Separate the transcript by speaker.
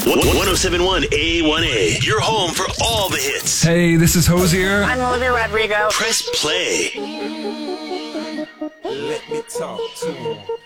Speaker 1: 1071 A1A, your home for all the hits.
Speaker 2: Hey, this is Hosier.
Speaker 3: I'm Olivia Rodrigo.
Speaker 1: Press play.
Speaker 4: Let me talk to him.